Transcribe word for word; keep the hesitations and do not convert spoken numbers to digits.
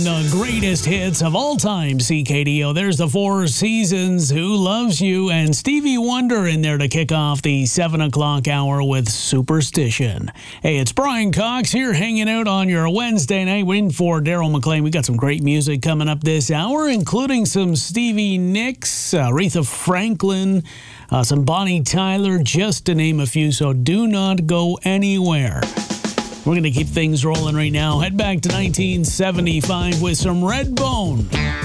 the greatest hits of all time, C K D O. There's the Four Seasons, Who Loves You, and Stevie Wonder in there to kick off the seven o'clock hour with Superstition. Hey, it's Brian Cox here hanging out on your Wednesday night. We're in for Daryl McLean. We got some great music coming up this hour, including some Stevie Nicks, uh, Aretha Franklin, uh, some Bonnie Tyler, just to name a few, so do not go anywhere. We're going to keep things rolling right now. Head back to nineteen seventy-five with some Redbone.